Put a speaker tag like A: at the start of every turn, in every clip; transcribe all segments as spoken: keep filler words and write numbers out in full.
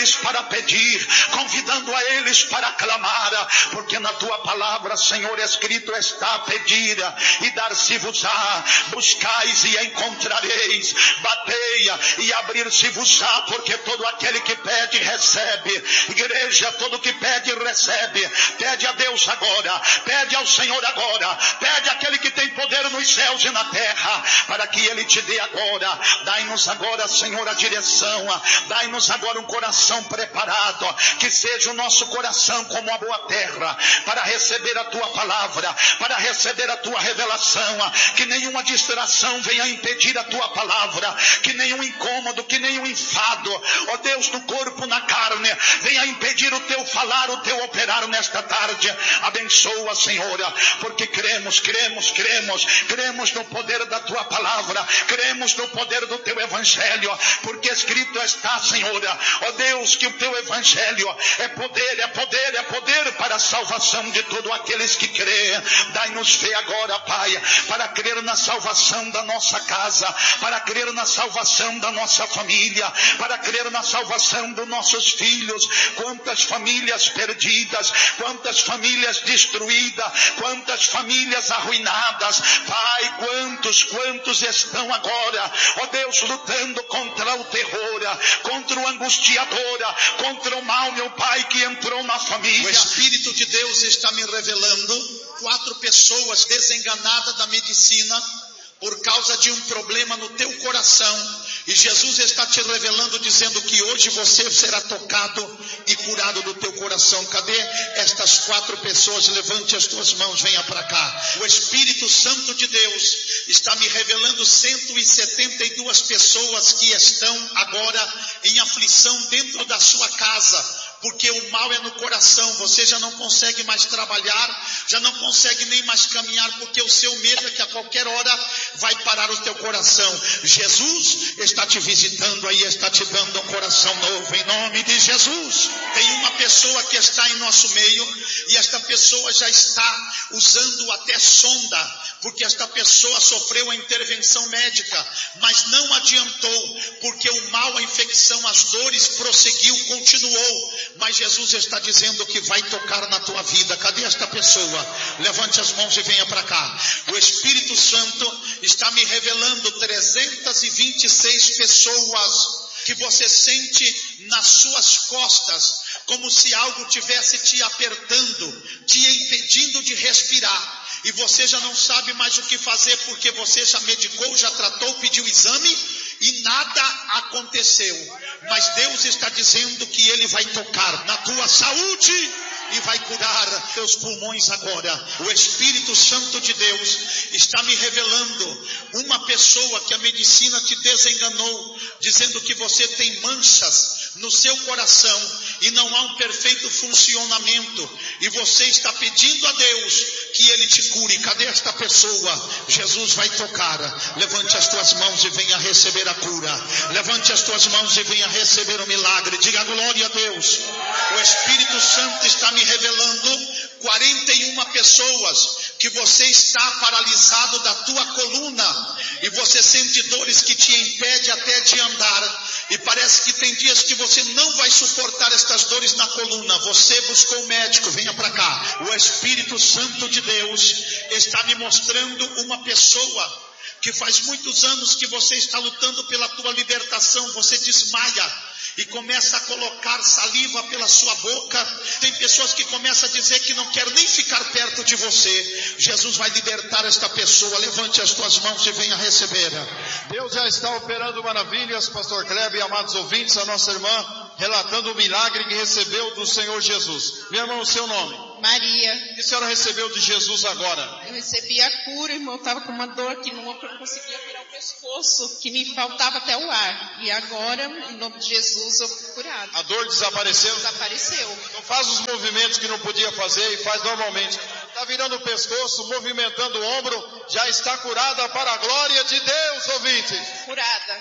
A: eles para pedir, convidando a eles para clamar, porque na tua palavra, Senhor, escrito está: pedir e dar-se-vos-á, buscais e encontrareis, bateia e abrir-se-vos-á, porque todo aquele que pede recebe. Igreja, todo que pede recebe. Pede a Deus agora, pede ao Senhor agora, pede àquele que tem poder nos céus e na terra, para que Ele te dê agora. Dai-nos agora, Senhor, a direção, dai-nos agora um coração preparado, que seja o nosso coração como a boa terra, para receber a tua palavra, para receber a tua revelação, que nenhuma distração venha impedir a tua palavra, que nenhum incômodo, que nenhum enfado, ó Deus, no corpo, na carne, venha impedir o teu falar, o teu operar nesta tarde. Abençoa, Senhor, porque cremos, cremos, cremos, cremos no poder da tua palavra, cremos no poder do teu evangelho, porque escrito está, Senhor, ó Deus, que o teu evangelho é poder, é poder, é poder para a salvação de todos aqueles que creem. Dai-nos fé agora, Pai, para crer na salvação da nossa casa, para crer na salvação da nossa família, para crer na salvação dos nossos filhos. Quantas famílias perdidas, quantas famílias destruídas, quantas famílias arruinadas, Pai, quantos, quantos estão agora, ó Deus, lutando contra o terror, contra o angustiador, contra o mal, meu Pai, que entrou na família.
B: O Espírito de Deus está me revelando quatro pessoas desenganadas da medicina por causa de um problema no teu coração, e Jesus está te revelando, dizendo que hoje você será tocado e curado do teu coração. Cadê estas quatro pessoas? Levante as tuas mãos, venha para cá. O Espírito Santo de Deus está me revelando cento e setenta e duas pessoas que estão agora em aflição dentro da sua casa, porque o mal é no coração. Você já não consegue mais trabalhar, já não consegue nem mais caminhar, porque o seu medo é que a qualquer hora vai parar o teu coração. Jesus está te visitando aí, está te dando um coração novo, em nome de Jesus. Tem uma pessoa que está em nosso meio, e esta pessoa já está usando até sonda, porque esta pessoa sofreu a intervenção médica, mas não adiantou, porque o mal, a infecção, as dores prosseguiu, continuou. Mas Jesus está dizendo que vai tocar na tua vida. Cadê esta pessoa? Levante as mãos e venha para cá. O Espírito Santo está me revelando trezentas e vinte e seis pessoas que você sente nas suas costas, como se algo tivesse te apertando, te impedindo de respirar, e você já não sabe mais o que fazer, porque você já medicou, já tratou, pediu exame e nada aconteceu. Mas Deus está dizendo que Ele vai tocar na tua saúde e vai curar teus pulmões agora. O Espírito Santo de Deus está me revelando uma pessoa que a medicina te desenganou, dizendo que você tem manchas no seu coração e não há um perfeito funcionamento, e você está pedindo a Deus que Ele te cure. Cadê esta pessoa? Jesus vai tocar. Levante as tuas mãos e venha receber a cura. Levante as tuas mãos e venha receber o milagre. Diga glória a Deus. O Espírito Santo está me revelando quarenta e uma pessoas que você está paralisado da tua coluna, e você sente dores que te impedem até de andar, e parece que tem dias que você não vai suportar estas dores na coluna. Você buscou o médico, venha para cá. O Espírito Santo de Deus está me mostrando uma pessoa que faz muitos anos que você está lutando pela tua libertação. Você desmaia e começa a colocar saliva pela sua boca. Tem pessoas que começam a dizer que não quer nem ficar perto de você. Jesus vai libertar esta pessoa. Levante as tuas mãos e venha receber.
C: Deus já está operando maravilhas, pastor Kleber e amados ouvintes. A nossa irmã relatando o milagre que recebeu do Senhor Jesus. Minha irmã, o seu nome?
D: Maria.
C: O que a senhora recebeu de Jesus agora?
D: Eu recebi a cura, irmão. Eu estava com uma dor que não, eu não conseguia virar o pescoço, que me faltava até o ar. E agora, em nome de Jesus, eu fui curada.
C: A dor desapareceu?
D: Desapareceu.
C: Então faz os movimentos que não podia fazer e faz normalmente. Está virando o pescoço, movimentando o ombro, já está curada para a glória de Deus, ouvintes.
D: Curada.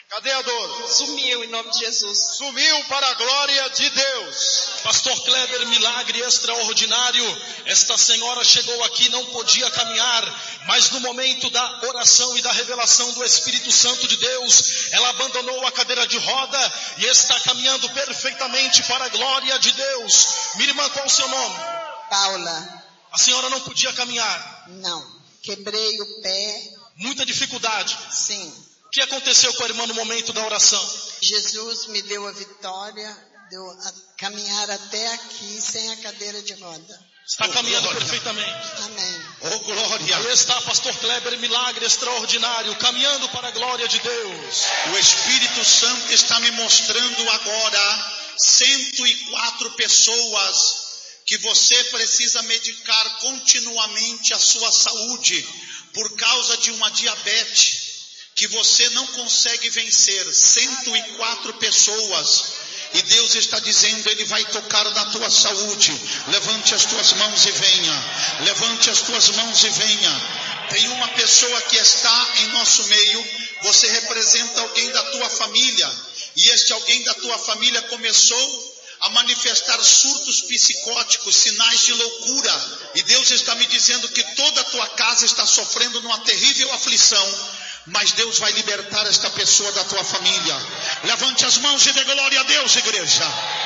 C: Cadê a dor?
D: Sumiu em nome de Jesus.
C: Sumiu para a glória de Deus.
B: Pastor Kleber, milagre extraordinário. Esta senhora chegou aqui, não podia caminhar, mas no momento da oração e da revelação do Espírito Santo de Deus, ela abandonou a cadeira de roda e está caminhando perfeitamente para a glória de Deus. Minha irmã, qual o seu nome?
E: Paula.
B: A senhora não podia caminhar?
E: Não, quebrei o pé.
B: Muita dificuldade?
E: Sim.
B: O que aconteceu com a irmã no momento da oração?
E: Jesus me deu a vitória, deu a caminhar até aqui sem a cadeira de roda.
B: Está
A: Oh,
B: caminhando
A: glória.
B: perfeitamente.
E: Amém.
A: Oh, glória.
B: Aí está, pastor Kleber, milagre extraordinário, caminhando para a glória de Deus.
A: O Espírito Santo está me mostrando agora cento e quatro pessoas que você precisa medicar continuamente a sua saúde por causa de uma diabetes que você não consegue vencer. cento e quatro pessoas. E Deus está dizendo, Ele vai tocar na tua saúde. Levante as tuas mãos e venha. Levante as tuas mãos e venha. Tem uma pessoa que está em nosso meio. Você representa alguém da tua família. E este alguém da tua família começou a manifestar surtos psicóticos, sinais de loucura. E Deus está me dizendo que toda a tua casa está sofrendo numa terrível aflição. Mas Deus vai libertar esta pessoa da tua família. Levante as mãos e dê glória a Deus, igreja.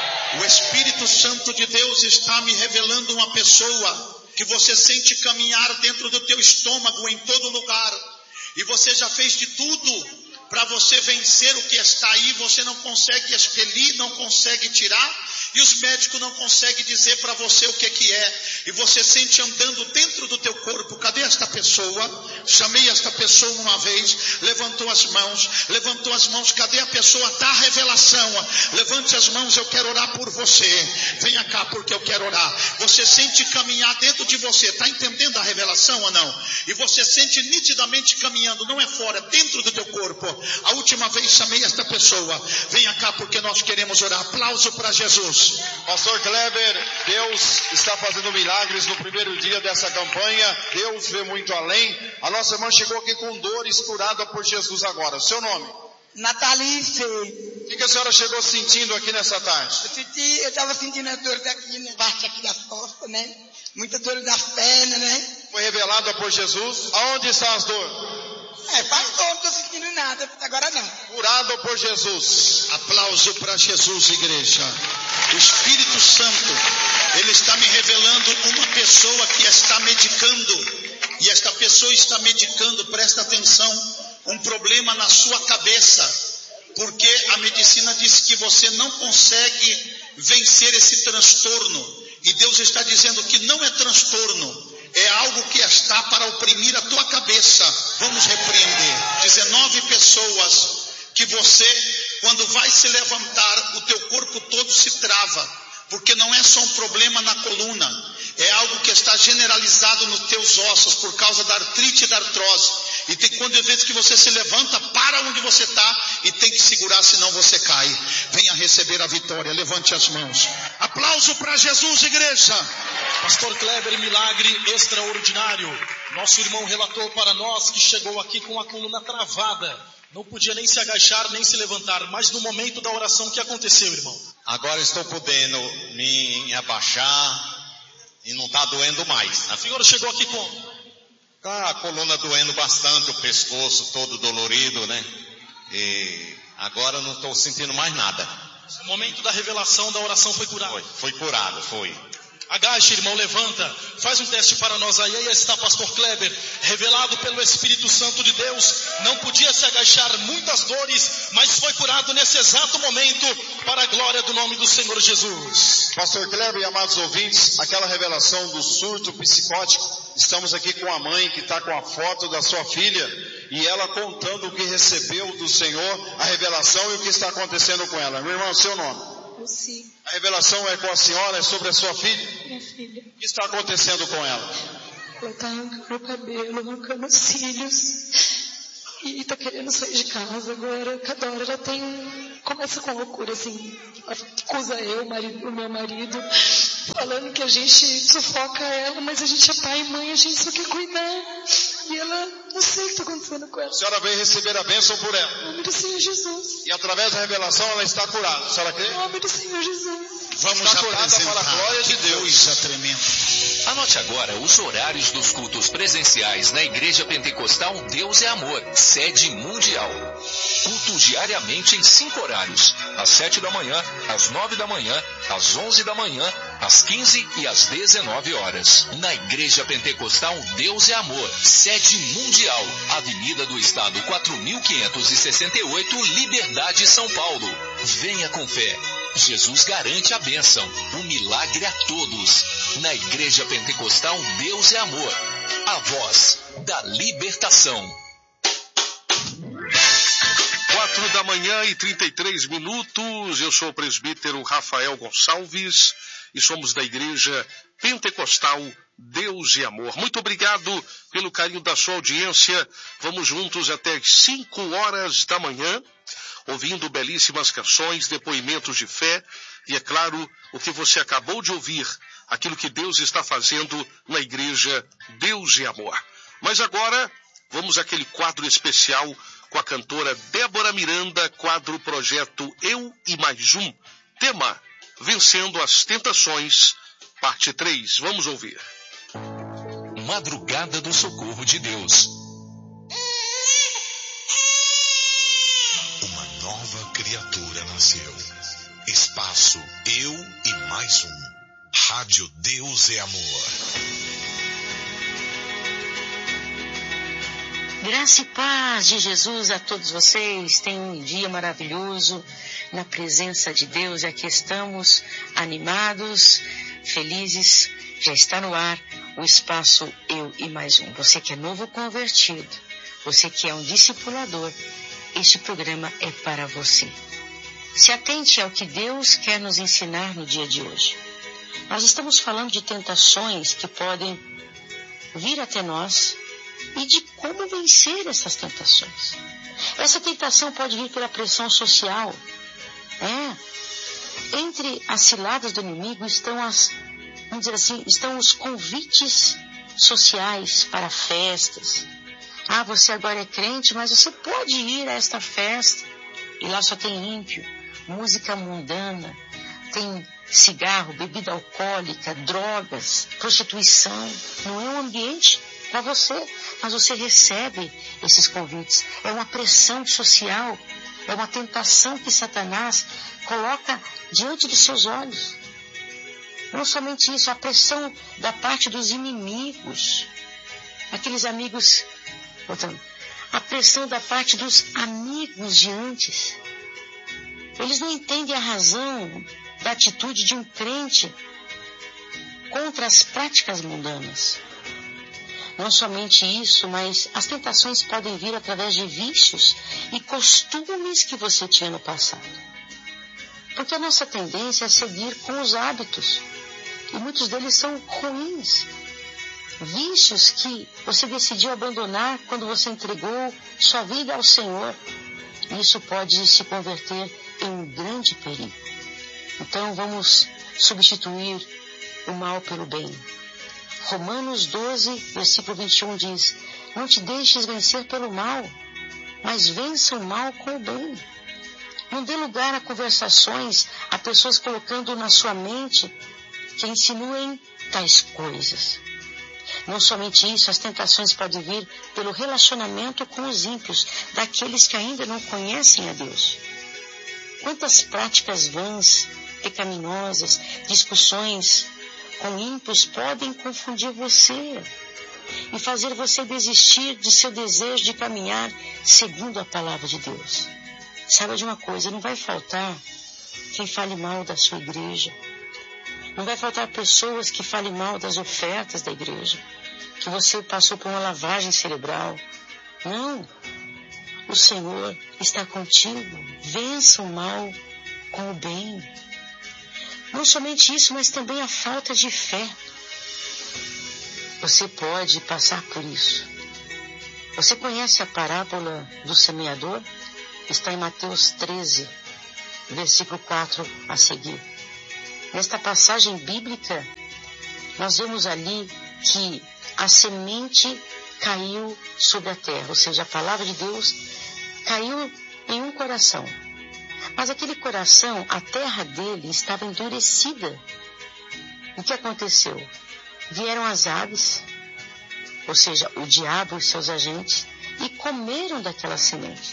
A: O Espírito Santo de Deus está me revelando uma pessoa que você sente caminhar dentro do teu estômago em todo lugar. E você já fez de tudo para você vencer o que está aí. Você não consegue expelir, não consegue tirar. E os médicos não conseguem dizer para você o que que é. E você sente andando dentro do teu corpo. Cadê esta pessoa? Chamei esta pessoa uma vez. Levantou as mãos. Levantou as mãos. Cadê a pessoa? Dá revelação. Levante as mãos. Eu quero orar por você. Venha cá porque eu quero orar. Você sente caminhar dentro de você. Está entendendo a revelação ou não? E você sente nitidamente caminhando. Não é fora, dentro do teu corpo. A última vez chamei esta pessoa. Venha cá porque nós queremos orar. Aplauso para Jesus.
C: Pastor Kleber, Deus está fazendo milagres no primeiro dia dessa campanha. Deus vê muito além. A nossa irmã chegou aqui com dores, curada por Jesus agora. Seu nome?
F: Natalice.
C: O que, que a senhora chegou sentindo aqui nessa tarde?
F: Eu senti, eu estava sentindo a dor daqui, né? Parte aqui das costas, né? Muita dor das pernas, né?
C: Foi revelada por Jesus. Aonde estão as dores?
F: É, pastor, não estou sentindo nada, agora não.
C: Curado por Jesus.
A: Aplauso para Jesus, igreja. O Espírito Santo, Ele está me revelando uma pessoa que está medicando. E esta pessoa está medicando, presta atenção, um problema na sua cabeça. Porque a medicina diz que você não consegue vencer esse transtorno. E Deus está dizendo que não é transtorno. É algo que está para oprimir a tua cabeça. Vamos repreender. dezenove pessoas que você, quando vai se levantar, o teu corpo todo se trava. Porque não é só um problema na coluna. É algo que está generalizado nos teus ossos por causa da artrite e da artrose. E tem quando vezes que você se levanta, para onde você está e tem que segurar, senão você cai. Venha receber a vitória. Levante as mãos. Aplauso para Jesus, igreja.
B: Pastor Kleber, milagre extraordinário. Nosso irmão relatou para nós que chegou aqui com a coluna travada. Não podia nem se agachar, nem se levantar. Mas no momento da oração, o que aconteceu, irmão?
G: Agora estou podendo me abaixar e não está doendo mais.
B: A senhora chegou aqui como?
G: Tá a coluna doendo bastante, o pescoço todo dolorido, né? E agora não estou sentindo mais nada.
B: No momento da revelação da oração foi curado.
G: Foi, foi curado, foi.
B: Agache, irmão, levanta, faz um teste para nós aí. Aí está pastor Kleber, revelado pelo Espírito Santo de Deus, não podia se agachar, muitas dores, mas foi curado nesse exato momento, para a glória do nome do Senhor Jesus.
C: Pastor Kleber e amados ouvintes, aquela revelação do surto psicótico, estamos aqui com a mãe que está com a foto da sua filha, e ela contando o que recebeu do Senhor, a revelação e o que está acontecendo com ela. Meu irmão, seu nome?
H: Sim.
C: A revelação é com a senhora, é sobre a sua filha?
H: Minha filha.
C: O que está acontecendo com ela?
H: Ela está arrancando o cabelo, arrancando os cílios. E está querendo sair de casa agora. Cada hora ela tem... Começa com loucura, assim. Acusa eu, o, marido, o meu marido, falando que a gente sufoca ela, mas a gente é pai e mãe, a gente só quer cuidar. e ela, não sei o que está acontecendo com ela.
C: A senhora veio receber a bênção por ela.
H: Em nome do Senhor Jesus.
C: E através da revelação ela está curada. A senhora crê?
H: Em nome do Senhor Jesus.
B: Vamos
C: Está curada
B: apresentar.
C: para a glória de
B: Que
C: Deus.
B: coisa tremenda.
I: Anote agora os horários dos cultos presenciais na Igreja Pentecostal Deus é Amor, sede mundial. Cultos diariamente em cinco horários: às sete da manhã, às nove da manhã, às onze da manhã, às quinze e às dezenove horas. Na Igreja Pentecostal Deus é Amor, sede mundial, Avenida do Estado quatro mil quinhentos e sessenta e oito, Liberdade, São Paulo. Venha com fé. Jesus garante a bênção, o milagre a todos. Na Igreja Pentecostal Deus é Amor, a voz da libertação.
J: Quatro da manhã e trinta e três minutos. Eu sou o presbítero Rafael Gonçalves e somos da Igreja Pentecostal Deus e Amor. Muito obrigado pelo carinho da sua audiência. Vamos juntos até as cinco horas da manhã, ouvindo belíssimas canções, depoimentos de fé e, é claro, o que você acabou de ouvir, aquilo que Deus está fazendo na Igreja Deus e Amor. Mas agora, vamos àquele quadro especial com a cantora Débora Miranda, quadro Projeto Eu e Mais Um, tema Vencendo as Tentações, parte três. Vamos ouvir.
I: Madrugada do Socorro de Deus.
K: Uma nova criatura nasceu. Espaço Eu e Mais Um. Rádio Deus é Amor.
L: Graça e paz de Jesus a todos vocês. Tenham um dia maravilhoso na presença de Deus. Aqui estamos animados, felizes. Já está no ar o espaço Eu e Mais Um. Você que é novo convertido, você que é um discipulador, este programa é para você. Se atente ao que Deus quer nos ensinar no dia de hoje. Nós estamos falando de tentações que podem vir até nós e de como vencer essas tentações. Essa tentação pode vir pela pressão social. É. Entre as ciladas do inimigo estão as, vamos dizer assim, estão os convites sociais para festas. Ah, você agora é crente, mas você pode ir a esta festa e lá só tem ímpio, música mundana, tem cigarro, bebida alcoólica, drogas, prostituição. Não é um ambiente para você, mas você recebe esses convites. É uma pressão social, é uma tentação que Satanás coloca diante dos seus olhos. Não somente isso, a pressão da parte dos inimigos, aqueles amigos, voltando, a pressão da parte dos amigos de antes. Eles não entendem a razão da atitude de um crente contra as práticas mundanas. Não somente isso, mas as tentações podem vir através de vícios e costumes que você tinha no passado. Porque a nossa tendência é seguir com os hábitos. E muitos deles são ruins. Vícios que você decidiu abandonar quando você entregou sua vida ao Senhor. E isso pode se converter em um grande perigo. Então vamos substituir o mal pelo bem. Romanos doze, versículo vinte e um diz: não te deixes vencer pelo mal, mas vença o mal com o bem. Não dê lugar a conversações, a pessoas colocando na sua mente que insinuem tais coisas. Não somente isso, as tentações podem vir pelo relacionamento com os ímpios, daqueles que ainda não conhecem a Deus. Quantas práticas vãs, pecaminosas, discussões com ímpios podem confundir você e fazer você desistir de seu desejo de caminhar segundo a palavra de Deus. Saiba de uma coisa, não vai faltar quem fale mal da sua igreja. Não vai faltar pessoas que falem mal das ofertas da igreja, que você passou por uma lavagem cerebral. Não. O Senhor está contigo. Vença o mal com o bem. Não somente isso, mas também a falta de fé. Você pode passar por isso. Você conhece a parábola do semeador? Está em Mateus treze, versículo quatro a seguir. Nesta passagem bíblica, nós vemos ali que a semente caiu sobre a terra, ou seja, a palavra de Deus caiu em um coração. Mas aquele coração, a terra dele estava endurecida. O que aconteceu? Vieram as aves, ou seja, o diabo e seus agentes, e comeram daquela semente.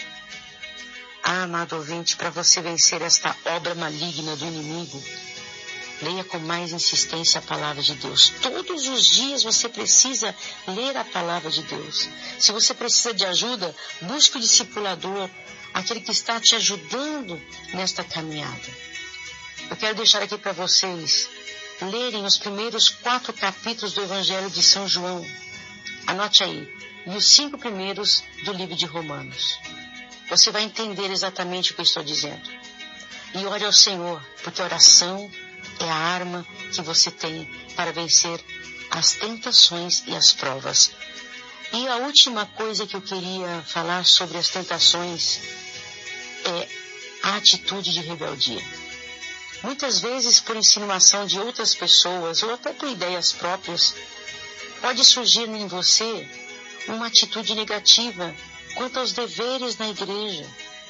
L: Ah, amado ouvinte, para você vencer esta obra maligna do inimigo, leia com mais insistência a palavra de Deus. Todos os dias você precisa ler a palavra de Deus. Se você precisa de ajuda, busque o discipulador, aquele que está te ajudando nesta caminhada. Eu quero deixar aqui para vocês lerem os primeiros quatro capítulos do Evangelho de São João. Anote aí. E os cinco primeiros do livro de Romanos. Você vai entender exatamente o que eu estou dizendo. E ore ao Senhor, porque a oração é a arma que você tem para vencer as tentações e as provas. E a última coisa que eu queria falar sobre as tentações é a atitude de rebeldia. Muitas vezes, por insinuação de outras pessoas, ou até por ideias próprias, pode surgir em você uma atitude negativa quanto aos deveres na igreja.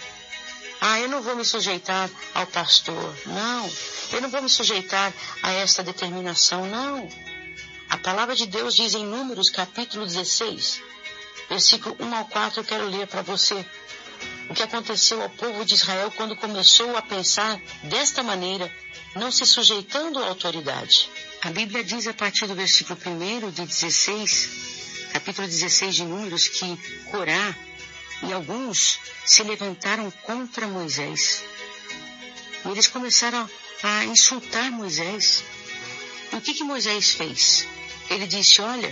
L: Ah, eu não vou me sujeitar ao pastor. Não, eu não vou me sujeitar a esta determinação. Não. A palavra de Deus diz em Números, capítulo dezesseis, versículo um ao quatro, eu quero ler para você. O que aconteceu ao povo de Israel quando começou a pensar desta maneira, não se sujeitando à autoridade. A Bíblia diz a partir do versículo um de dezesseis, capítulo dezesseis de Números, que Corá e alguns se levantaram contra Moisés. E eles começaram a insultar Moisés. E o que que Moisés fez? Ele disse, olha,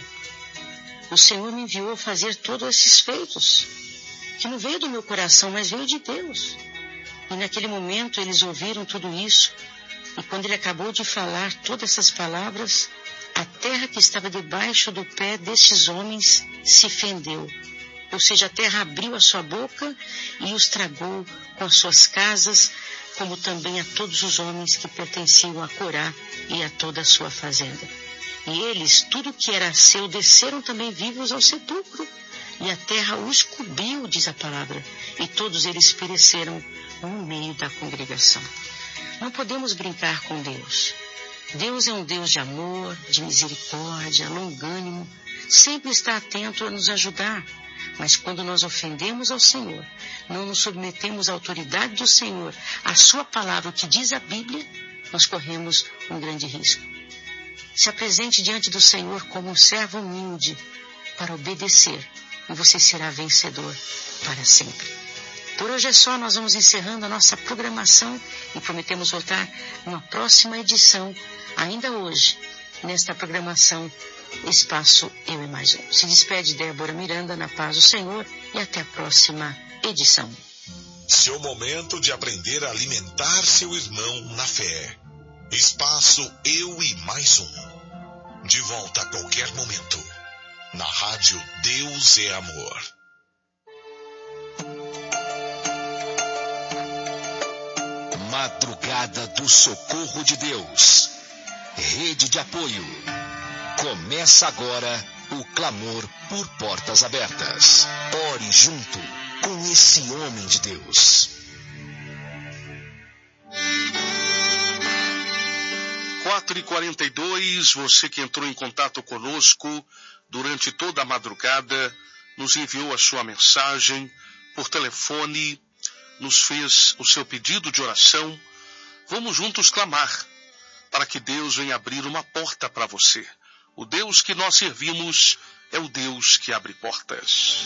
L: o Senhor me enviou a fazer todos esses feitos, que não veio do meu coração, mas veio de Deus. E naquele momento eles ouviram tudo isso. E quando ele acabou de falar todas essas palavras, a terra que estava debaixo do pé destes homens se fendeu. Ou seja, a terra abriu a sua boca e os tragou com as suas casas, como também a todos os homens que pertenciam a Corá e a toda a sua fazenda. E eles, tudo que era seu, desceram também vivos ao sepulcro. E a terra os cobriu, diz a palavra, e todos eles pereceram no meio da congregação. Não podemos brincar com Deus. Deus é um Deus de amor, de misericórdia, longânimo, sempre está atento a nos ajudar. Mas quando nós ofendemos ao Senhor, não nos submetemos à autoridade do Senhor, à sua palavra, o que diz a Bíblia, nós corremos um grande risco. Se apresente diante do Senhor como um servo humilde para obedecer, e você será vencedor para sempre. Por hoje é só, nós vamos encerrando a nossa programação e prometemos voltar numa próxima edição, ainda hoje, nesta programação Espaço Eu e Mais Um. Se despede Débora Miranda, na paz do Senhor, e até a próxima edição.
K: Seu momento de aprender a alimentar seu irmão na fé. Espaço Eu e Mais Um. De volta a qualquer momento. Na rádio Deus é Amor.
I: Madrugada do Socorro de Deus. Rede de apoio. Começa agora o clamor por portas abertas. Ore junto com esse homem de Deus.
J: quatro e quarenta e dois, você que entrou em contato conosco durante toda a madrugada, nos enviou a sua mensagem por telefone, nos fez o seu pedido de oração. Vamos juntos clamar para que Deus venha abrir uma porta para você. O Deus que nós servimos é o Deus que abre portas.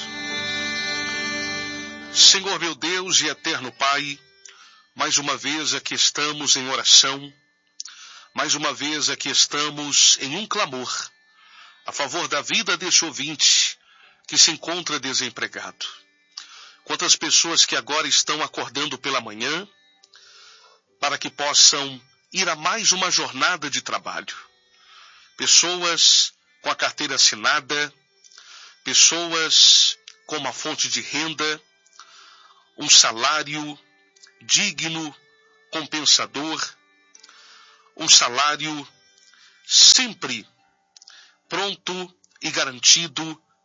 J: Senhor meu Deus e eterno Pai, mais uma vez aqui estamos em oração, mais uma vez aqui estamos em um clamor a favor da vida deste ouvinte que se encontra desempregado. Quantas pessoas que agora estão acordando pela manhã para que possam ir a mais uma jornada de trabalho. Pessoas com a carteira assinada, pessoas com uma fonte de renda, um salário digno, compensador, um salário sempre pronto e garantido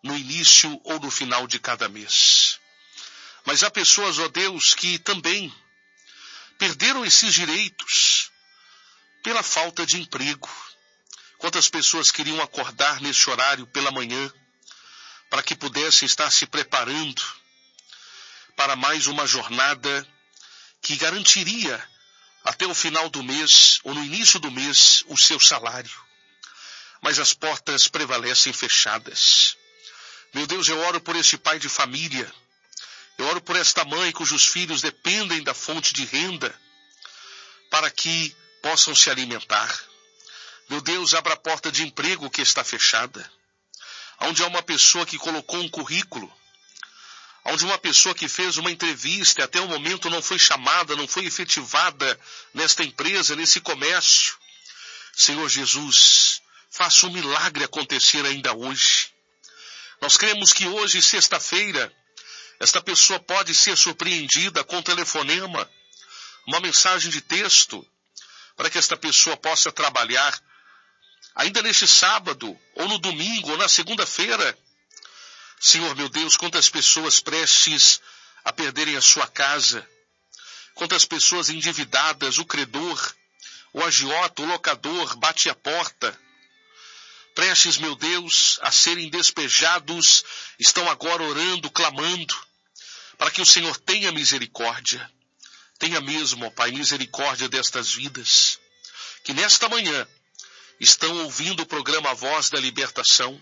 J: no início ou no final de cada mês. Mas há pessoas, ó Deus, que também perderam esses direitos pela falta de emprego. Quantas pessoas queriam acordar nesse horário pela manhã para que pudessem estar se preparando para mais uma jornada que garantiria até o final do mês ou no início do mês o seu salário. Mas as portas prevalecem fechadas. Meu Deus, eu oro por este pai de família. Eu oro por esta mãe cujos filhos dependem da fonte de renda para que possam se alimentar. Meu Deus, abra a porta de emprego que está fechada. Onde há uma pessoa que colocou um currículo, onde uma pessoa que fez uma entrevista e até o momento não foi chamada, não foi efetivada nesta empresa, nesse comércio. Senhor Jesus, faça um milagre acontecer ainda hoje. Nós cremos que hoje, sexta-feira, esta pessoa pode ser surpreendida com um telefonema, uma mensagem de texto, para que esta pessoa possa trabalhar ainda neste sábado, ou no domingo, ou na segunda-feira. Senhor meu Deus, quantas pessoas prestes a perderem a sua casa, quantas pessoas endividadas, o credor, o agiota, o locador bate a porta, prestes, meu Deus, a serem despejados, estão agora orando, clamando, para que o Senhor tenha misericórdia. Tenha mesmo, ó Pai, misericórdia destas vidas, que nesta manhã estão ouvindo o programa A Voz da Libertação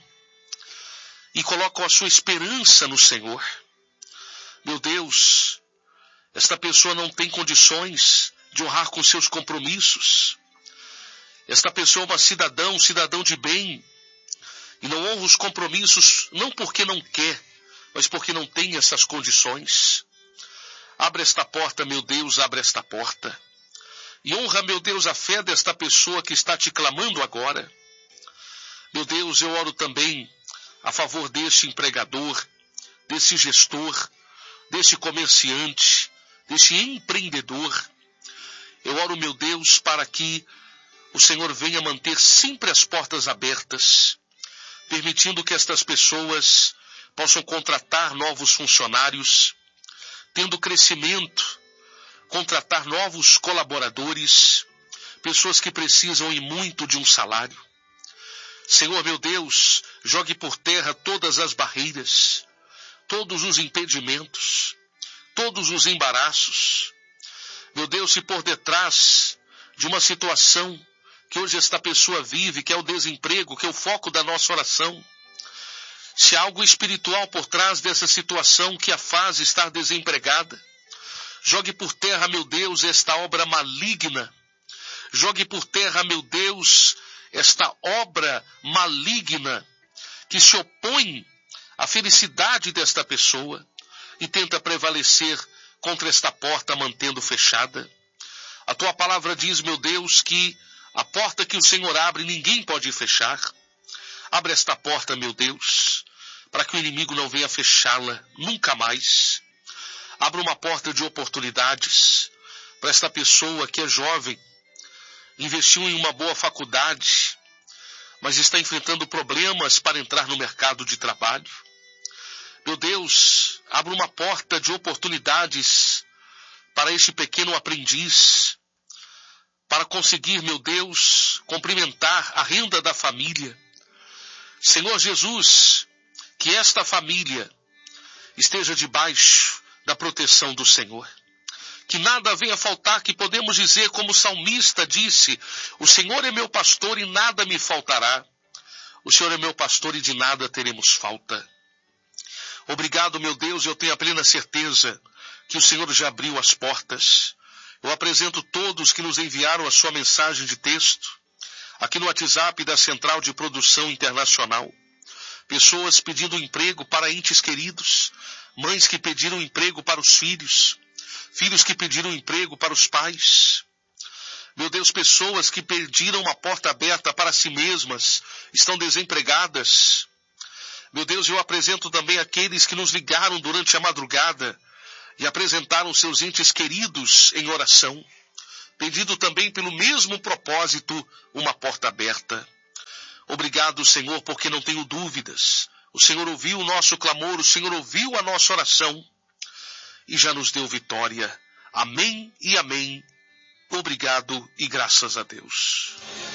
J: e colocam a sua esperança no Senhor. Meu Deus, esta pessoa não tem condições de honrar com seus compromissos. Esta pessoa é uma cidadã, um cidadão de bem, e não honra os compromissos não porque não quer, mas porque não tem essas condições. Abre esta porta, meu Deus, abre esta porta. E honra, meu Deus, a fé desta pessoa que está te clamando agora. Meu Deus, eu oro também a favor deste empregador, desse gestor, deste comerciante, deste empreendedor. Eu oro, meu Deus, para que o Senhor venha manter sempre as portas abertas, permitindo que estas pessoas possam contratar novos funcionários, tendo crescimento, contratar novos colaboradores, pessoas que precisam e muito de um salário. Senhor meu Deus, jogue por terra todas as barreiras, todos os impedimentos, todos os embaraços. Meu Deus, se por detrás de uma situação que hoje esta pessoa vive, que é o desemprego, que é o foco da nossa oração, se há algo espiritual por trás dessa situação que a faz estar desempregada, jogue por terra, meu Deus, esta obra maligna. Jogue por terra, meu Deus, esta obra maligna que se opõe à felicidade desta pessoa e tenta prevalecer contra esta porta mantendo fechada. A tua palavra diz, meu Deus, que a porta que o Senhor abre ninguém pode fechar. Abre esta porta, meu Deus, para que o inimigo não venha fechá-la nunca mais. Abra uma porta de oportunidades para esta pessoa que é jovem, investiu em uma boa faculdade, mas está enfrentando problemas para entrar no mercado de trabalho. Meu Deus, abra uma porta de oportunidades para este pequeno aprendiz, para conseguir, meu Deus, complementar a renda da família. Senhor Jesus, que esta família esteja debaixo da proteção do Senhor. Que nada venha faltar, que podemos dizer como o salmista disse, o Senhor é meu pastor e nada me faltará. O Senhor é meu pastor e de nada teremos falta. Obrigado, meu Deus, eu tenho a plena certeza que o Senhor já abriu as portas. Eu apresento todos que nos enviaram a sua mensagem de texto, aqui no WhatsApp da Central de Produção Internacional. Pessoas pedindo emprego para entes queridos, mães que pediram emprego para os filhos, filhos que pediram emprego para os pais. Meu Deus, pessoas que pediram uma porta aberta para si mesmas, estão desempregadas. Meu Deus, eu apresento também aqueles que nos ligaram durante a madrugada e apresentaram seus entes queridos em oração, pedindo também pelo mesmo propósito uma porta aberta. Obrigado, Senhor, porque não tenho dúvidas. O Senhor ouviu o nosso clamor, o Senhor ouviu a nossa oração e já nos deu vitória. Amém e amém. Obrigado e graças a Deus.